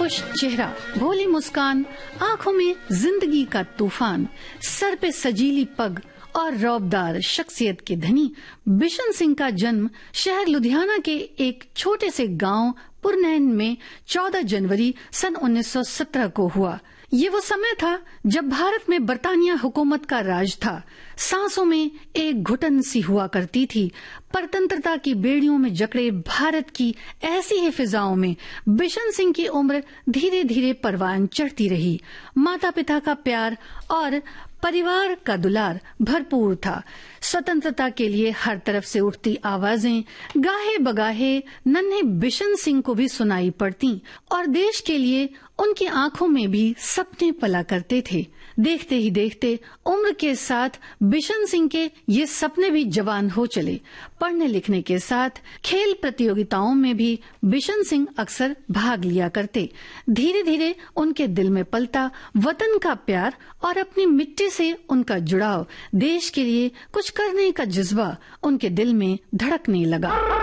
खुश चेहरा, भोली मुस्कान, आंखों में जिंदगी का तूफान, सर पे सजीली पग और रौबदार शख्सियत के धनी बिशन सिंह का जन्म शहर लुधियाना के एक छोटे से गांव पुरनैन में 14 जनवरी सन 1917 को हुआ। ये वो समय था जब भारत में बरतानिया हुकूमत का राज था। सांसों में एक घुटन सी हुआ करती थी। परतंत्रता की बेड़ियों में जकड़े भारत की ऐसी ही फिजाओं में बिशन सिंह की उम्र धीरे धीरे परवान चढ़ती रही। माता पिता का प्यार और परिवार का दुलार भरपूर था। स्वतंत्रता के लिए हर तरफ से उठती आवाजें गाहे बगाहे नन्हे बिशन सिंह को भी सुनाई पड़ती और देश के लिए उनकी आंखों में भी सपने पला करते थे। देखते ही देखते उम्र के साथ बिशन सिंह के ये सपने भी जवान हो चले। पढ़ने लिखने के साथ खेल प्रतियोगिताओं में भी बिशन सिंह अक्सर भाग लिया करते। धीरे धीरे उनके दिल में पलता वतन का प्यार और अपनी मिट्टी से उनका जुड़ाव, देश के लिए कुछ करने का जज्बा उनके दिल में धड़कने लगा।